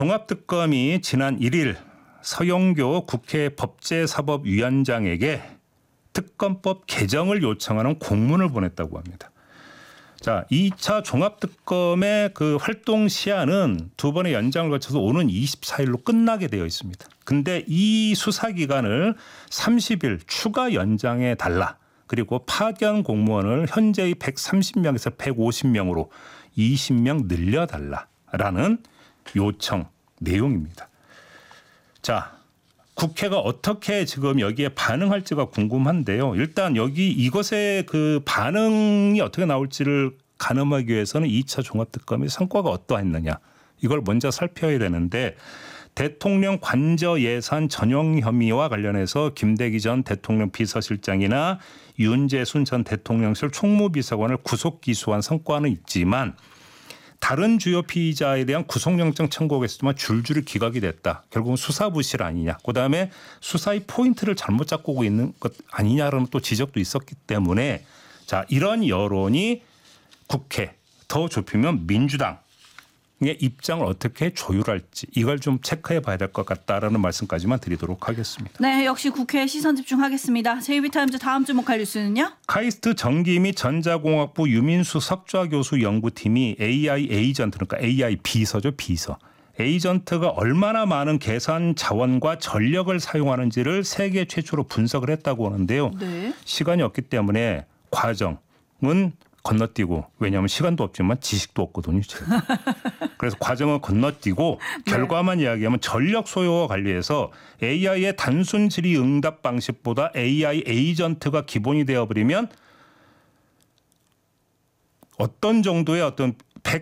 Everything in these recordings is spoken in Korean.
종합특검이 지난 1일 서영교 국회 법제사법위원장에게 특검법 개정을 요청하는 공문을 보냈다고 합니다. 자, 2차 종합특검의 그 활동 시한은 두 번의 연장을 거쳐서 오는 24일로 끝나게 되어 있습니다. 근데 이 수사 기간을 30일 추가 연장해 달라. 그리고 파견 공무원을 현재의 130명에서 150명으로 20명 늘려달라라는 요청 내용입니다. 자, 국회가 어떻게 지금 여기에 반응할지가 궁금한데요. 일단 여기 이것의 그 반응이 어떻게 나올지를 가늠하기 위해서는 2차 종합특검의 성과가 어떠했느냐 이걸 먼저 살펴야 되는데 대통령 관저 예산 전용 혐의와 관련해서 김대기 전 대통령 비서실장이나 윤재순 전 대통령실 총무비서관을 구속 기소한 성과는 있지만 다른 주요 피의자에 대한 구속영장 청구가 있었지만 줄줄이 기각이 됐다. 결국은 수사부실 아니냐. 그다음에 수사의 포인트를 잘못 잡고 있는 것 아니냐라는 또 지적도 있었기 때문에 자, 이런 여론이 국회 더 좁히면 민주당의 입장을 어떻게 조율할지 이걸 좀 체크해 봐야 될 것 같다라는 말씀까지만 드리도록 하겠습니다. 네, 역시 국회에 시선 집중하겠습니다. JB타임즈 다음 주목할 뉴스는요? 카이스트 전기 및 전자공학부 유민수 석좌교수 연구팀이 AI 에이전트 그러니까 AI 비서죠. 비서. 에이전트가 얼마나 많은 계산 자원과 전력을 사용하는지를 세계 최초로 분석을 했다고 하는데요. 네. 시간이 없기 때문에 과정은 건너뛰고 왜냐하면 시간도 없지만 지식도 없거든요. 제가. 그래서 과정을 건너뛰고 결과만 이야기하면 전력 소요와 관리해서 AI의 단순 질의 응답 방식보다 AI 에이전트가 기본이 되어버리면 어떤 정도의 어떤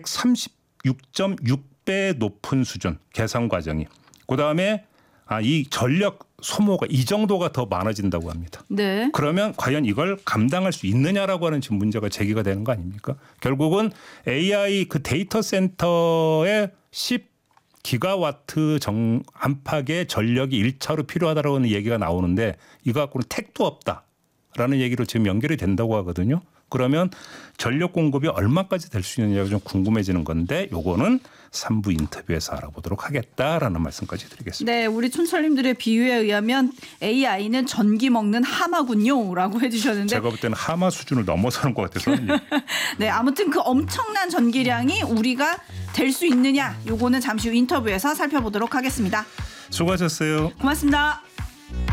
136.6배 높은 수준 계산 과정이. 그다음에 이 전력 소모가 이 정도가 더 많아진다고 합니다. 네. 그러면 과연 이걸 감당할 수 있느냐라고 하는 지금 문제가 제기가 되는 거 아닙니까? 결국은 AI 그 데이터 센터의 10기가와트 안팎의 전력이 1차로 필요하다라고 하는 얘기가 나오는데 이거 갖고는 택도 없다라는 얘기로 지금 연결이 된다고 하거든요. 그러면 전력 공급이 얼마까지 될 수 있느냐가 좀 궁금해지는 건데 요거는 3부 인터뷰에서 알아보도록 하겠다라는 말씀까지 드리겠습니다. 네, 우리 촌철님들의 비유에 의하면 AI는 전기 먹는 하마군요 라고 해주셨는데 제가 볼 때는 하마 수준을 넘어서는 것 같아서 네, 아무튼 그 엄청난 전기량이 우리가 될 수 있느냐 요거는 잠시 후 인터뷰에서 살펴보도록 하겠습니다. 수고하셨어요. 고맙습니다.